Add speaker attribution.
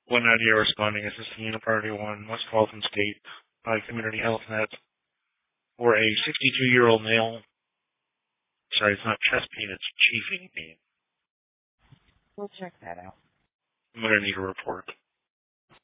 Speaker 1: One idea responding is this unit priority 1 must call from state by Community Health Net or a 62-year-old male. Sorry, it's not chest pain, it's chafing pain.
Speaker 2: We'll check that out.
Speaker 1: I'm going to need a report.